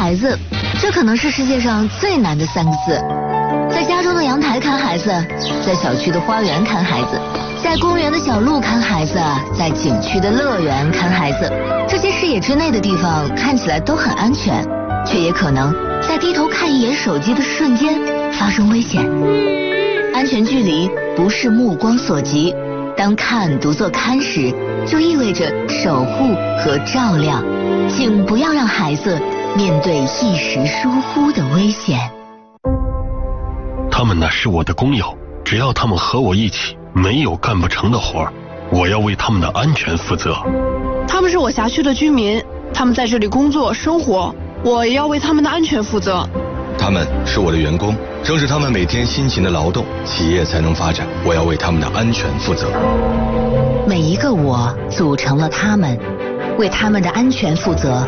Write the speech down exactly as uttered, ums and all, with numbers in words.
孩子，这可能是世界上最难的三个字。在家中的阳台看孩子，在小区的花园看孩子，在公园的小路看孩子，在景区的乐园看孩子。这些视野之内的地方看起来都很安全，却也可能在低头看一眼手机的瞬间发生危险。安全距离不是目光所及，当看读作看时，就意味着守护和照料。请不要让孩子面对一时疏忽的危险。 他们乃是我的工友，只要他们和我一起，没有干不成的活儿，我要为他们的安全负责。 他们是我辖区的居民，他们在这里工作生活，我也要为他们的安全负责。 他们是我的员工，正是他们每天辛勤的劳动，企业才能发展，我要为他们的安全负责。 每一个我组成了他们，为他们的安全负责。